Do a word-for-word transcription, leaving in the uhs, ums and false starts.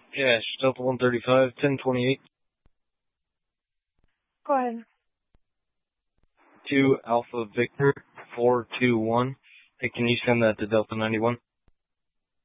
Yeah, Delta one thirty-five, ten twenty-eight. Go ahead. two Alpha Victor four two one. Hey, can you send that to Delta ninety-one?